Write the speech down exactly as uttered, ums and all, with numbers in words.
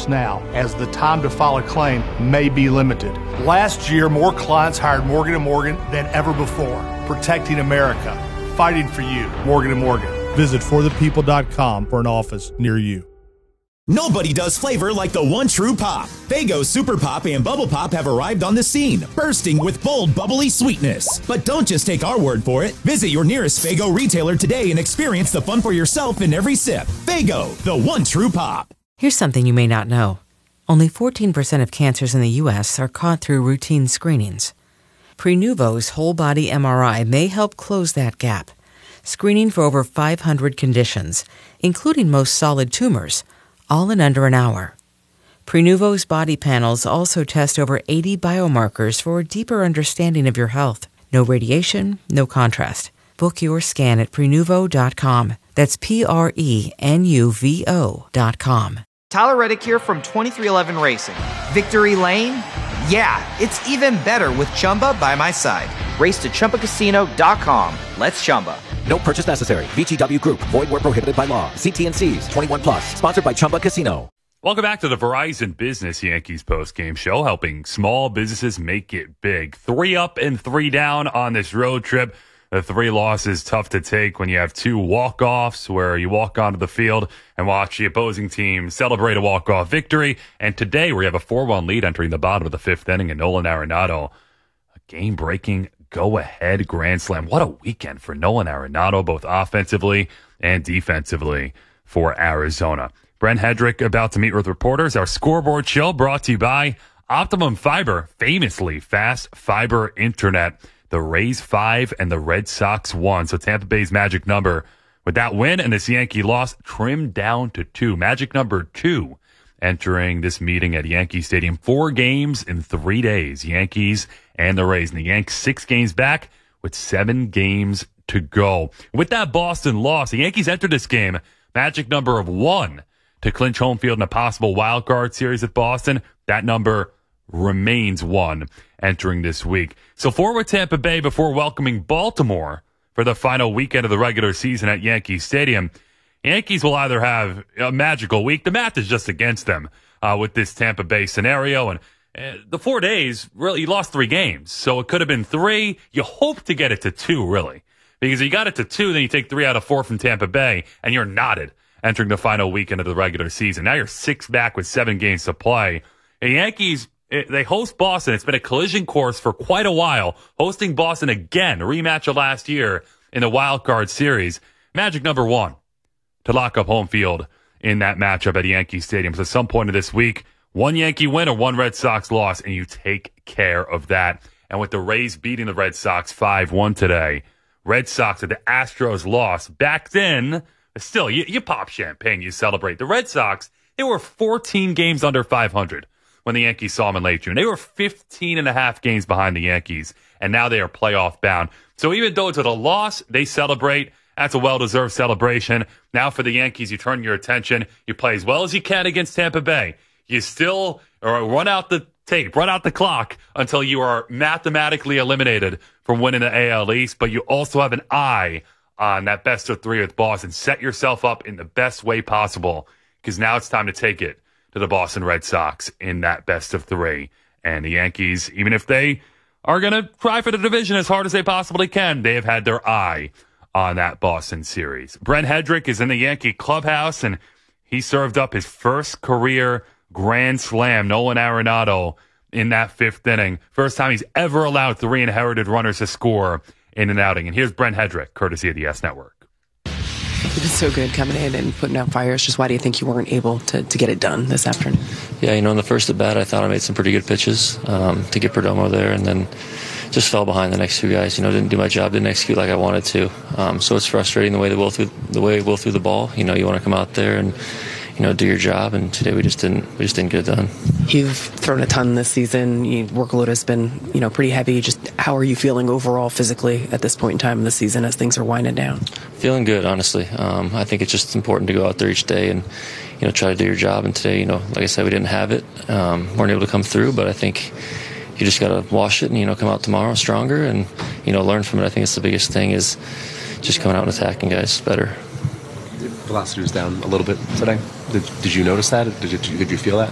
us now, as the time to file a claim may be limited. Last year, more clients hired Morgan and Morgan than ever before, protecting America, fighting for you. Morgan and Morgan. Visit for the people dot com for an office near you. Nobody does flavor like the one true pop. Faygo Super Pop and Bubble Pop have arrived on the scene, bursting with bold, bubbly sweetness. But don't just take our word for it. Visit your nearest Faygo retailer today and experience the fun for yourself in every sip. Faygo, the one true pop. Here's something you may not know. Only fourteen percent of cancers in the U S are caught through routine screenings. Prenuvo's whole-body M R I may help close that gap, screening for over five hundred conditions, including most solid tumors, all in under an hour. Prenuvo's body panels also test over eighty biomarkers for a deeper understanding of your health. No radiation, no contrast. Book your scan at Prenuvo dot com. That's P R E N U V O dot com. Tyler Reddick here from twenty-three eleven Racing. Victory Lane? Yeah, it's even better with Chumba by my side. Race to Chumba Casino dot com. Let's Chumba. No purchase necessary. V G W Group. Void where prohibited by law. See T and C's. twenty-one plus. Sponsored by Chumba Casino. Welcome back to the Verizon Business Yankees postgame show, helping small businesses make it big. Three up and three down on this road trip. The three losses tough to take when you have two walk-offs where you walk onto the field and watch the opposing team celebrate a walk-off victory. And today we have a four one lead entering the bottom of the fifth inning, and Nolan Arenado, a game-breaking go-ahead grand slam. What a weekend for Nolan Arenado, both offensively and defensively for Arizona. Brent Hedrick about to meet with reporters. Our scoreboard show brought to you by Optimum Fiber, famously fast fiber internet. The Rays five and the Red Sox one. So Tampa Bay's magic number with that win and this Yankee loss trimmed down to two. Magic number two entering this meeting at Yankee Stadium. Four games in three days. Yankees and the Rays. And the Yanks six games back with seven games to go. With that Boston loss, the Yankees entered this game magic number of one to clinch home field in a possible wild card series at Boston. That number remains one entering this week. So forward Tampa Bay before welcoming Baltimore for the final weekend of the regular season at Yankee Stadium. Yankees will either have a magical week. The math is just against them uh, with this Tampa Bay scenario. And uh, the four days, really, you lost three games. So it could have been three. You hope to get it to two, really. Because if you got it to two, then you take three out of four from Tampa Bay, and you're knotted entering the final weekend of the regular season. Now you're six back with seven games to play. The Yankees, they host Boston. It's been a collision course for quite a while. Hosting Boston again, a rematch of last year in the wild card series. Magic number one to lock up home field in that matchup at Yankee Stadium. So at some point of this week, one Yankee win or one Red Sox loss, and you take care of that. And with the Rays beating the Red Sox five one today, Red Sox at the Astros loss. Back then, still, you, you pop champagne, you celebrate. The Red Sox, they were fourteen games under five hundred. When the Yankees saw them in late June. They were fifteen and a half games behind the Yankees, and now they are playoff bound. So even though it's a loss, they celebrate. That's a well-deserved celebration. Now for the Yankees, you turn your attention. You play as well as you can against Tampa Bay. You still or run out the tape, run out the clock until you are mathematically eliminated from winning the A L East, but you also have an eye on that best of three with Boston. Set yourself up in the best way possible, because now it's time to take it to the Boston Red Sox in that best of three. And the Yankees, even if they are going to try for the division as hard as they possibly can, they have had their eye on that Boston series. Brent Hedrick is in the Yankee clubhouse, and he served up his first career grand slam, Nolan Arenado, in that fifth inning. First time he's ever allowed three inherited runners to score in an outing. And here's Brent Hedrick, courtesy of the S Network. It was so good coming in and putting out fires. Just why do you think you weren't able to, to get it done this afternoon? Yeah, you know, in the first at bat, I thought I made some pretty good pitches um, to get Perdomo there, and then just fell behind the next two guys. You know, didn't do my job, didn't execute like I wanted to. Um, so it's frustrating the way they both the way we both threw the ball. You know, you want to come out there and, you know, do your job, and today we just didn't we just didn't get it done. You've thrown a ton this season. Your workload has been, you know, pretty heavy. Just how are you feeling overall physically at this point in time in the season as things are winding down? Feeling good, honestly. Um, I think it's just important to go out there each day and, you know, try to do your job. And today, you know, like I said, we didn't have it, um, weren't able to come through. But I think you just got to wash it and, you know, come out tomorrow stronger and, you know, learn from it. I think it's the biggest thing is just coming out and attacking guys better. Velocity was down a little bit today. Did, did you notice that? Did you, did you feel that?